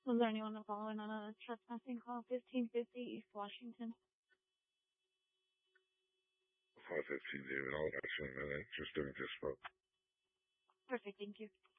Was there anyone following on a trespassing call? 1550 East Washington. 515 David, I'll got you in a minute. Just doing just spoke. Perfect, thank you.